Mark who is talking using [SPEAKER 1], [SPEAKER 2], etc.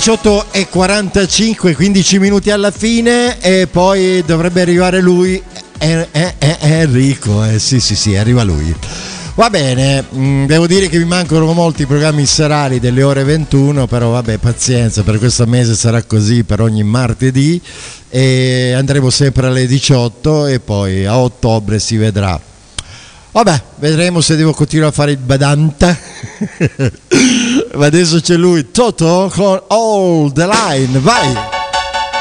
[SPEAKER 1] 18:45, 15 minuti alla fine e poi dovrebbe arrivare lui, Enrico, sì, arriva lui. Va bene, devo dire che mi mancano molti programmi serali delle ore 21, però vabbè, pazienza, per questo mese sarà così per ogni martedì e andremo sempre alle 18 e poi a ottobre si vedrà. Vabbè, vedremo se devo continuare a fare il badante. Ma adesso c'è lui, Toto con All the Line, vai!